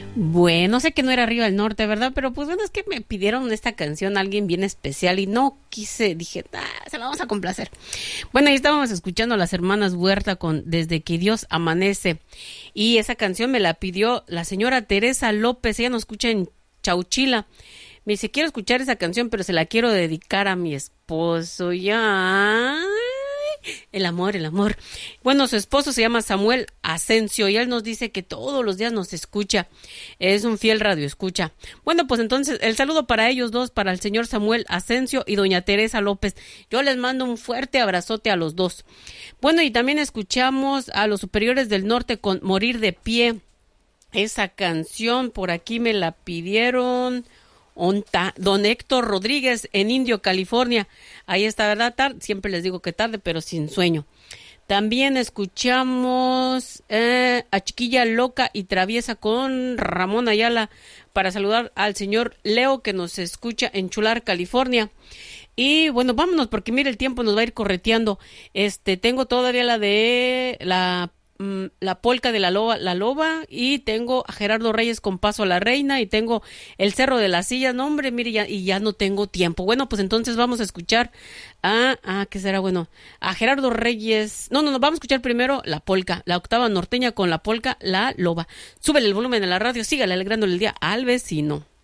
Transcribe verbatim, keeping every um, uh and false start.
Bueno, sé que no era Arriba del Norte, ¿verdad? Pero pues bueno, es que me pidieron esta canción a alguien bien especial y no quise, dije, ah, se la vamos a complacer. Bueno, ahí estábamos escuchando a las hermanas Huerta con Desde que Dios amanece. Y esa canción me la pidió la señora Teresa López, ella nos escucha en Chauchila. Me dice, quiero escuchar esa canción, pero se la quiero dedicar a mi esposo. Ya... El amor, el amor. Bueno, su esposo se llama Samuel Asensio y él nos dice que todos los días nos escucha. Es un fiel radioescucha. Bueno, pues entonces el saludo para ellos dos, para el señor Samuel Asensio y doña Teresa López. Yo les mando un fuerte abrazote a los dos. Bueno, y también escuchamos a los Superiores del Norte con Morir de Pie. Esa canción por aquí me la pidieron... Don Héctor Rodríguez en Indio, California. Ahí está, ¿verdad? Tarde. Siempre les digo que tarde, pero sin sueño. También escuchamos eh, a Chiquilla Loca y Traviesa con Ramón Ayala para saludar al señor Leo que nos escucha en Chular, California. Y bueno, vámonos porque mire, el tiempo nos va a ir correteando. Este, tengo todavía la de la La Polca de la Loba, la Loba, y tengo a Gerardo Reyes con Paso a la Reina, y tengo el Cerro de las Sillas. No, hombre, mire, ya, y ya no tengo tiempo. Bueno, pues entonces vamos a escuchar a, a ¿qué será? Bueno, a Gerardo Reyes. No, no, no, vamos a escuchar primero la polca, la octava norteña con la polca La Loba. Súbele el volumen a la radio, sígale alegrándole el día al vecino.